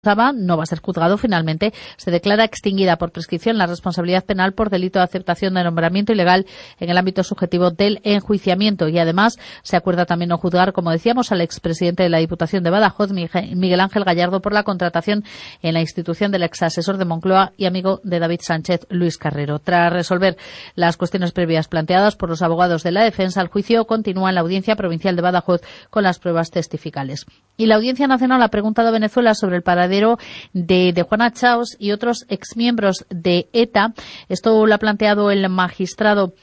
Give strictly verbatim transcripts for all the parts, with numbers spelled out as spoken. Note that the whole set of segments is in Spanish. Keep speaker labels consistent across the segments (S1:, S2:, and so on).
S1: no va a ser juzgado finalmente. Se declara extinguida por prescripción la responsabilidad penal por delito de aceptación de nombramiento ilegal en el ámbito subjetivo del enjuiciamiento, y además se acuerda también no juzgar, como decíamos, al expresidente de la Diputación de Badajoz, Miguel Ángel Gallardo, por la contratación en la institución del exasesor de Moncloa y amigo de David Sánchez, Luis Carrero. Tras resolver las cuestiones previas planteadas por los abogados de la defensa, el juicio continúa en la Audiencia Provincial de Badajoz con las pruebas testificales. Y la Audiencia Nacional ha preguntado a Venezuela sobre el paradero de, de Juana Chaos y otros exmiembros de ETA. Esto lo ha planteado el magistrado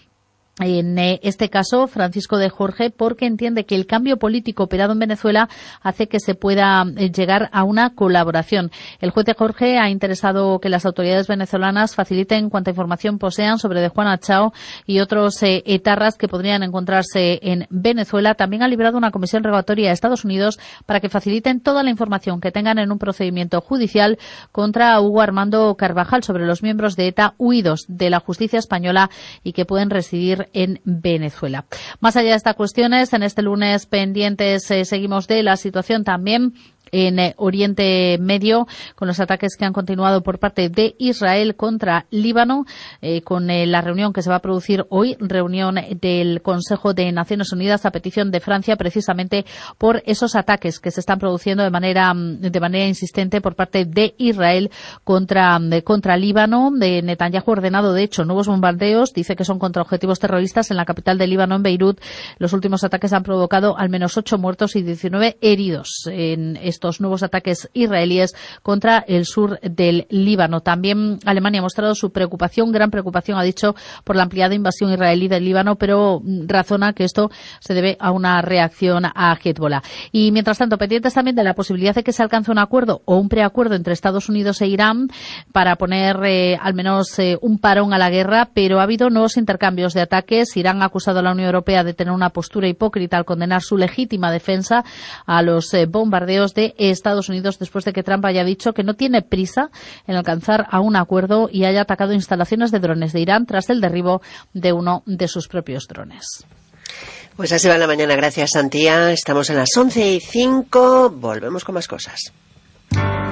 S1: en este caso, Francisco de Jorge, porque entiende que el cambio político operado en Venezuela hace que se pueda llegar a una colaboración. El juez de Jorge ha interesado que las autoridades venezolanas faciliten cuanta información posean sobre de Juana Chao y otros eh, etarras que podrían encontrarse en Venezuela. También ha librado una comisión rogatoria a Estados Unidos para que faciliten toda la información que tengan en un procedimiento judicial contra Hugo Armando Carvajal sobre los miembros de ETA huidos de la justicia española y que pueden residir en Venezuela. Más allá de estas cuestiones, en este lunes pendientes eh, seguimos de la situación también en eh, Oriente Medio, con los ataques que han continuado por parte de Israel contra Líbano, eh, con eh, la reunión que se va a producir hoy, reunión del Consejo de Naciones Unidas a petición de Francia, precisamente por esos ataques que se están produciendo de manera de manera insistente por parte de Israel contra de, contra Líbano. De Netanyahu ha ordenado, de hecho, nuevos bombardeos, dice que son contra objetivos terroristas en la capital de Líbano, en Beirut. Los últimos ataques han provocado al menos ocho muertos y diecinueve heridos en estos nuevos ataques israelíes contra el sur del Líbano. También Alemania ha mostrado su preocupación, gran preocupación, ha dicho, por la ampliada invasión israelí del Líbano, pero razona que esto se debe a una reacción a Hezbollah. Y mientras tanto, pendientes también de la posibilidad de que se alcance un acuerdo o un preacuerdo entre Estados Unidos e Irán para poner eh, al menos eh, un parón a la guerra, pero ha habido nuevos intercambios de ataques. Irán ha acusado a la Unión Europea de tener una postura hipócrita al condenar su legítima defensa a los eh, bombardeos de Estados Unidos, después de que Trump haya dicho que no tiene prisa en alcanzar a un acuerdo y haya atacado instalaciones de drones de Irán tras el derribo de uno de sus propios drones.
S2: Pues así va la mañana. Gracias, Santía. Estamos en las once y cinco. Volvemos con más cosas.